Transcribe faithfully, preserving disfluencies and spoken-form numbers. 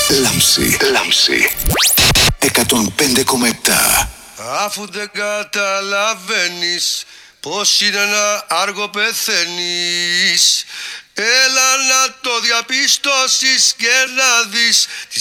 Λάμψη, Λάμψη εκατόν πέντε κόμμα επτά. Αφού δεν καταλαβαίνεις πως είναι ένα άργο πεθαίνεις, έλα να το διαπιστώσεις και να δεις